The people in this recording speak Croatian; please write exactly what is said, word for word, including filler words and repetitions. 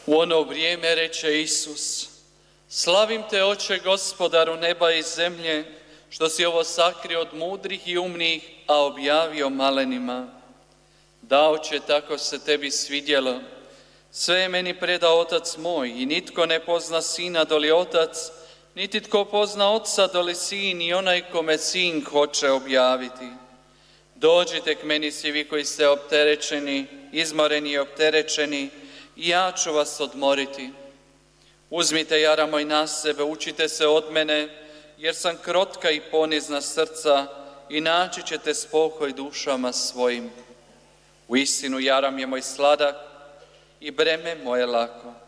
U ono vrijeme reče Isus: Slavim te, Oče, Gospodaru neba i zemlje, što si ovo sakrio od mudrih i umnih, a objavio malenima. Da, Oče, tako se tebi svidjelo. Sve je meni predao Otac moj i nitko ne pozna Sina doli Otac, niti tko pozna Oca doli Sin i onaj kome Sin hoće objaviti. Dođite k meni svi vi koji ste opterećeni, izmoreni i opterećeni, i ja ću vas odmoriti. Uzmite jara moj na sebe, učite se od mene, jer sam krotka i ponizna srca, i naći ćete spokoj dušama svojim. Uistinu jaram je moj sladak i breme moje lako.